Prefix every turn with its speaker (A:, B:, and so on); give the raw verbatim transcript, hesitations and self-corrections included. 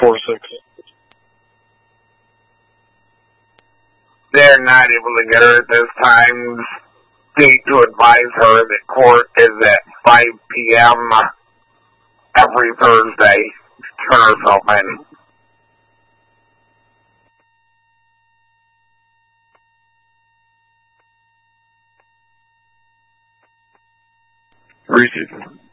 A: four six.
B: They're not able to get her at this time. State to advise her that court is at five p.m. every Thursday. Turn herself in.
A: Receive.